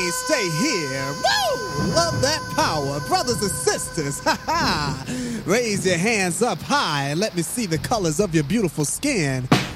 stay here. Woo! Love that power. Brothers and sisters, ha ha! Raise your hands up high and let me see the colors of your beautiful skin.